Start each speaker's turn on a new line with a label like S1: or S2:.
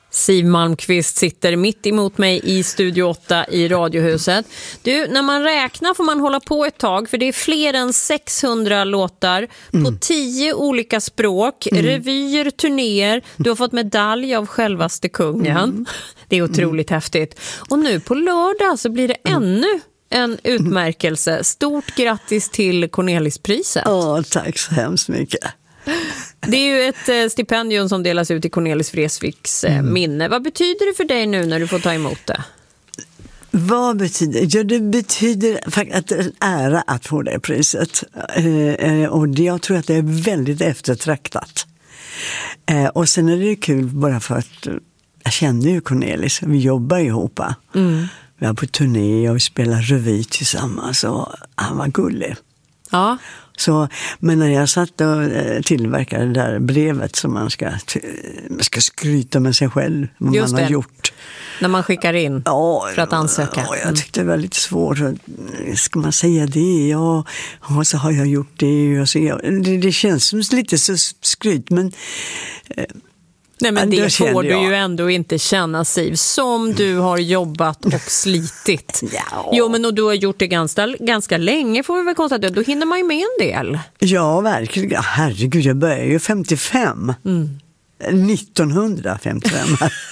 S1: Siw Malmkvist sitter mitt emot mig i Studio 8 i Radiohuset. Du, när man räknar får man hålla på ett tag, för det är fler än 600 låtar på 10 olika språk, revyer, turnéer. Du har fått medalj av självaste kungen. Det är otroligt häftigt. Och nu på lördag så blir det ännu en utmärkelse. Stort grattis till Cornelispriset.
S2: Tack så hemskt mycket.
S1: Det är ju ett stipendium som delas ut i Cornelis Vreeswijks minne. Vad betyder det för dig nu när du får ta emot det?
S2: Vad betyder det? Ja, det betyder faktiskt att det är en ära att få det priset. Och jag tror att det är väldigt eftertraktat. Och sen är det kul bara för att jag känner ju Cornelis. Vi jobbar ihop. Vi var på turné och vi spelar revy tillsammans. Och han var gullig.
S1: Ja.
S2: Så, men när jag satt och tillverkade det där brevet som man ska skryta med sig själv vad
S1: just
S2: man har
S1: det.
S2: Gjort.
S1: När man skickar in för att ansöka.
S2: Ja, jag tyckte det var lite svårt. Ska man säga det? Ja, så har jag gjort det. Och så, det känns som lite så skryt, men...
S1: Nej, men det får du ju ändå inte känna, Siw, som du har jobbat och slitit.
S2: Ja.
S1: Jo, men och du har gjort det ganska länge, får vi väl konstatera. Då hinner man ju med en del.
S2: Ja, verkligen. Herregud, jag började ju 55. 1955.